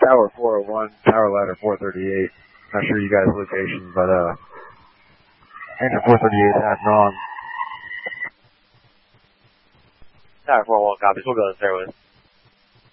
Tower 401, Tower Ladder 438. Not sure you guys' location, but Angel 438 has wrong. Tower 401, copy. We'll go to service.